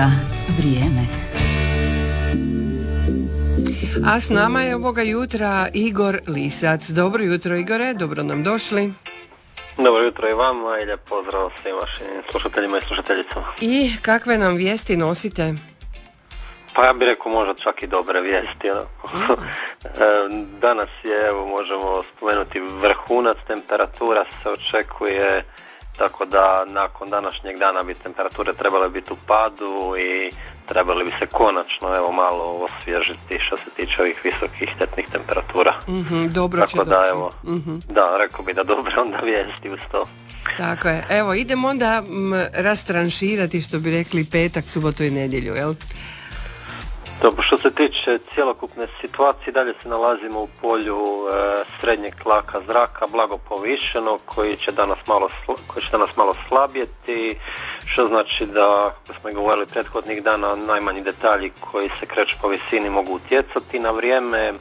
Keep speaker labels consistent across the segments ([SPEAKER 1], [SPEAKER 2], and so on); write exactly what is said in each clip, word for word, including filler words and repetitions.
[SPEAKER 1] Sada vrijeme.
[SPEAKER 2] A s nama je ovoga jutra Igor Lisac. Dobro jutro, Igore, dobro nam došli.
[SPEAKER 3] Dobro jutro i vama i lijep pozdrav svim vašim slušateljima i slušateljicama.
[SPEAKER 2] I kakve nam vijesti nosite?
[SPEAKER 3] Pa ja bih rekao možda čak i dobre vijesti. Mm. Danas je, evo možemo spomenuti, vrhunac, temperatura se očekuje, tako da nakon današnjeg dana bi temperature trebale biti u padu i trebali bi se konačno evo malo osvježiti što se tiče ovih visokih ljetnih temperatura.
[SPEAKER 2] Mm-hmm, dobro
[SPEAKER 3] tako
[SPEAKER 2] će
[SPEAKER 3] da
[SPEAKER 2] doći.
[SPEAKER 3] evo,
[SPEAKER 2] mm-hmm.
[SPEAKER 3] da, rekao bi da dobre onda vijesti uz to.
[SPEAKER 2] Tako je. Evo, idemo onda m, rastranširati, što bi rekli, petak, subotu i nedjelju, jel?
[SPEAKER 3] Dobro, što se tiče cjelokupne situacije, dalje se nalazimo u polju e, srednjeg tlaka zraka, blago povišeno, koji će danas malo, koji će danas malo slabjeti, što znači da, kako smo i govorili prethodnih dana, najmanji detalji koji se kreću po visini mogu utjecati na vrijeme. E,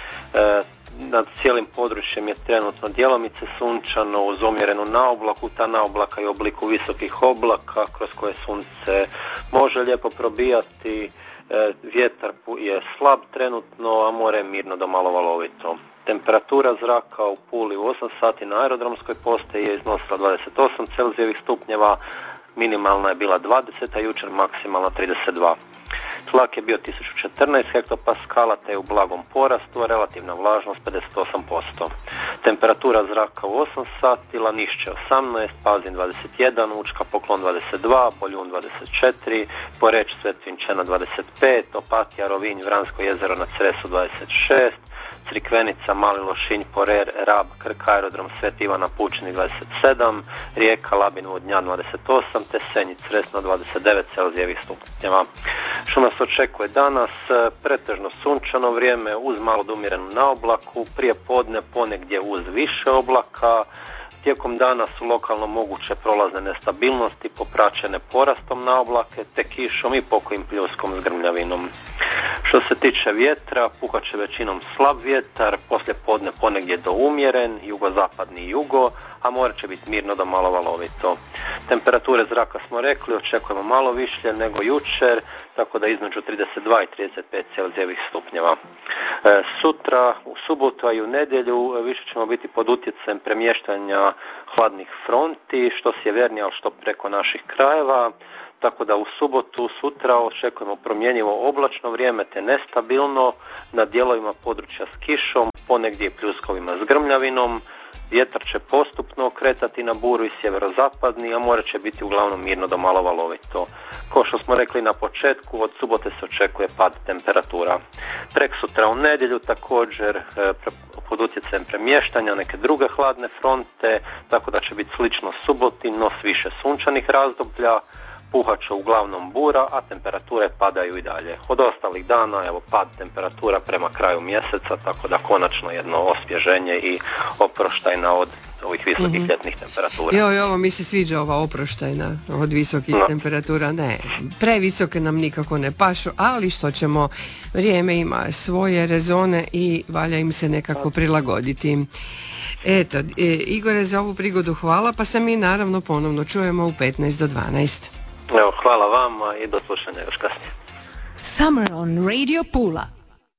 [SPEAKER 3] nad cijelim područjem je trenutno djelomice sunčano uz umjerenu naoblaku, ta naoblaka je u obliku visokih oblaka kroz koje sunce može lijepo probijati. E, vjetar je slab trenutno, a more je mirno do malo valovito. Temperatura zraka u Puli u osam sati na aerodromskoj postaji je iznosila dvadeset osam Celzijevih stupnjeva, minimalna je bila dvadeset, a jučer maksimalna trideset dva. Tlak je bio tisuću četrnaest hektopaskala te je u blagom porastu, a relativna vlažnost pedeset osam posto. Temperatura zraka u osam sati, Lanišće osamnaest, Pazin dvadeset jedan, Učka Poklon dvadeset dva, Boljun dvadeset četiri, Poreč Svetvinčena dvadeset pet, Opatija, Rovinj, Vransko jezero na Cresu dvadeset šest, Crikvenica, Mali Lošinj, Porer, Rab, Krk, aerodrom Sveti Ivan na Pučini dvadeset sedam, Rijeka, Labin, Vodnjan dvadeset osam, te Senj, Cresno dvadeset devet Celzijevih stupnjeva. Što nas očekuje danas? Pretežno sunčano vrijeme uz malo umjerenu naoblaku, prije podne ponegdje uz više oblaka. Tijekom dana su lokalno moguće prolazne nestabilnosti popraćene porastom naoblake te kišom i pokojim pljuskom s grmljavinom. Što se tiče vjetra, puhat će većinom slab vjetar, poslije podne ponegdje do umjeren, jugozapadni jugo, a more će biti mirno do malo valovito. Temperature zraka smo rekli, očekujemo malo više nego jučer, tako da između trideset dva i trideset pet Celzijevih stupnjeva. E, sutra, u subotu i u nedjelju više ćemo biti pod utjecajem premještanja hladnih fronti, što sjevernije, ali što preko naših krajeva. Tako da u subotu, sutra očekujemo promjenjivo oblačno vrijeme te nestabilno na dijelovima područja s kišom, ponegdje i pljuskovima s grmljavinom. Vjetar će postupno kretati na buru i sjeverozapadni, a more će biti uglavnom mirno do malo valovito. Kao što smo rekli na početku, od subote se očekuje pad temperatura. Preksutra u nedjelju također pod utjecajem premještanja neke druge hladne fronte, tako da će biti slično suboti, no s više sunčanih razdoblja. Puhat će uglavnom bura, a temperature padaju i dalje. Od ostalih dana, evo, pad temperatura prema kraju mjeseca, tako da konačno jedno osvježenje i oproštajna od ovih visokih mm-hmm. ljetnih temperatura.
[SPEAKER 2] Jo, ovo mi se sviđa ova oproštajna od visokih no. temperatura. Ne, previsoke nam nikako ne pašu, ali što ćemo, vrijeme ima svoje rezone i valja im se nekako prilagoditi. Eto, e, Igore, za ovu prigodu hvala, pa se mi naravno ponovno čujemo u petnaest do dvanaest.
[SPEAKER 3] Evo, hvala vama i do slušanja još kasnije.
[SPEAKER 1] Summer on Radio Pula.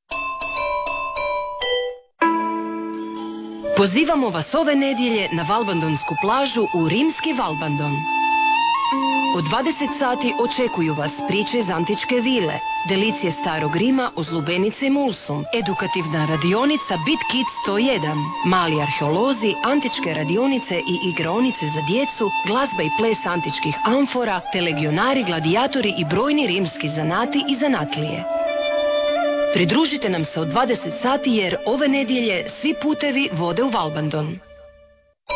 [SPEAKER 1] Pozivamo vas ove nedjelje na Valbandonsku plažu u rimski Valbandon. U dvadeset sati očekuju vas priče iz antičke vile, delicije starog Rima uz lubenice i mulsum, edukativna radionica Bit Kids sto jedan, mali arheolozi, antičke radionice i igraonice za djecu, glazba i ples antičkih amfora, te legionari, gladijatori i brojni rimski zanati i zanatlije. Pridružite nam se od dvadeset sati jer ove nedjelje svi putevi vode u Valbandon.